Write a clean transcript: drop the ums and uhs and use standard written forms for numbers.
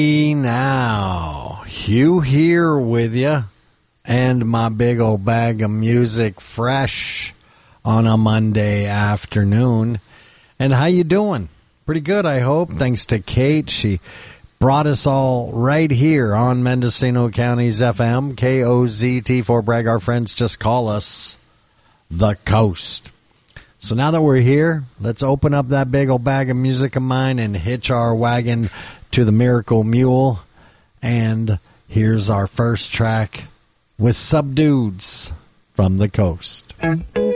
Now, Hugh here with you, and my big old bag of music fresh on a Monday afternoon. And how you doing? Pretty good, I hope. Thanks to Kate. She brought us all right here on Mendocino County's FM, KOZT for Bragg. Our friends just call us the Coast. So now that we're here, let's open up that big old bag of music of mine and hitch our wagon to the Miracle Mule. And here's our first track with Subdudes from the Coast.